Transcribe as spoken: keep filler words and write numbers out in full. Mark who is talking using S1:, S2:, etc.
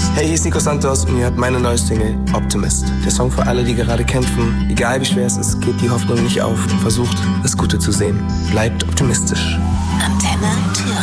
S1: Hey, hier ist Nico Santos und ihr hört meine neue Single Optimist. Der Song für alle, die gerade kämpfen. Egal wie schwer es ist, gebt die Hoffnung nicht auf. Versucht, das Gute zu sehen. Bleibt optimistisch.
S2: Antenne Thüringen.